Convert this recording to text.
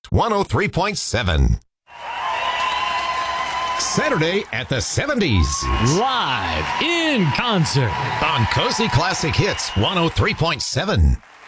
103.7. Saturday at the 70s. Live in concert On Cozy Classic Hits 103.7.